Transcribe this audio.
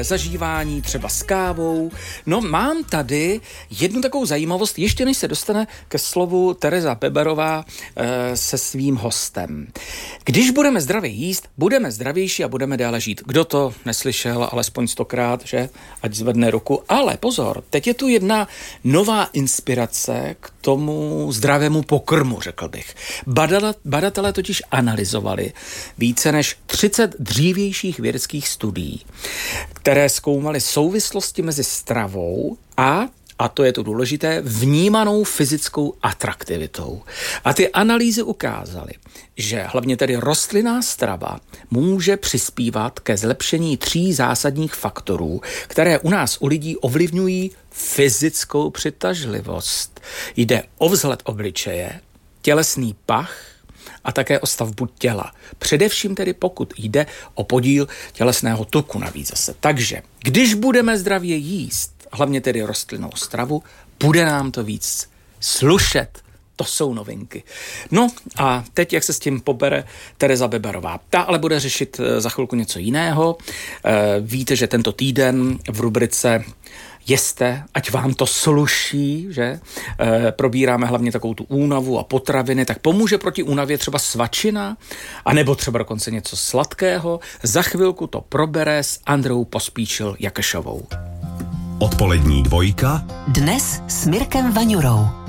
zažívání třeba s kávou. No, mám tady jednu takovou zajímavost, ještě než se dostane ke slovu Tereza Beberová se svým hostem. Když budeme zdravě jíst, budeme zdravější a budeme déle žít. Kdo to neslyšel alespoň 100krát, že? Ať zvedne ruku. Ale pozor, teď je tu jedna nová inspirace k tomu zdravému pokrmu, řekl bych. Badatelé totiž analyzovali více než 30 dřívějších vědeckých studií, které zkoumaly souvislosti mezi stravou a to je to důležité, vnímanou fyzickou atraktivitou. A ty analýzy ukázaly, že hlavně tedy rostlinná strava může přispívat ke zlepšení 3 zásadních faktorů, které u nás u lidí ovlivňují fyzickou přitažlivost. Jde o vzhled obličeje, tělesný pach a také o stavbu těla. Především tedy pokud jde o podíl tělesného tuku navíc zase. Takže, když budeme zdravě jíst, hlavně tedy rostlinnou stravu, bude nám to víc slušet. To jsou novinky. No a teď, jak se s tím pobere Tereza Beberová. Ta ale bude řešit za chvilku něco jiného. Víte, že tento týden v rubrice Jeste, ať vám to sluší, že? Probíráme hlavně takovou tu únavu a potraviny, tak pomůže proti únavě třeba svačina, anebo třeba dokonce něco sladkého. Za chvilku to probere s Andreou Pospíšil-Jakešovou. Odpolední dvojka. Dnes s Mirkem Vaňurou.